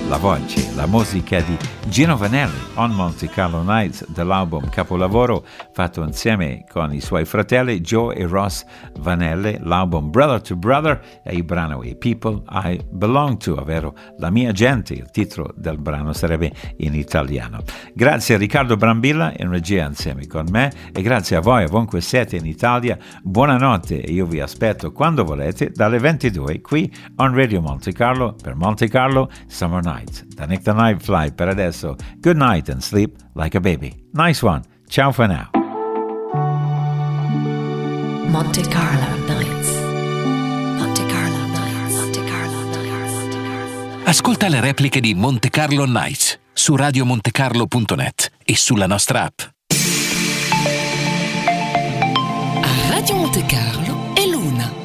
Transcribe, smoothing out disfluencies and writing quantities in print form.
la voce, la musica di Gino Vanelli on Monte Carlo Nights dell'album capolavoro fatto insieme con i suoi fratelli Joe e Ross Vanelli, l'album Brother to Brother e il brano A People I Belong To, ovvero La mia gente, il titolo del brano sarebbe in italiano. Grazie a Riccardo Brambilla in regia insieme con me e grazie a voi ovunque siete in Italia. Buonanotte e io vi aspetto quando volete dalle 22 qui on Radio Monte Carlo per Monte Carlo Summer Nights. Da Nick the Night Fly per adesso. Good night and sleep like a baby. Nice one. Ciao for now. Monte Carlo Nights. Monte Carlo Nights. Monte Carlo Nights. Ascolta le repliche di Monte Carlo Nights su radiomontecarlo.net e sulla nostra app. A Radio Monte Carlo è l'una.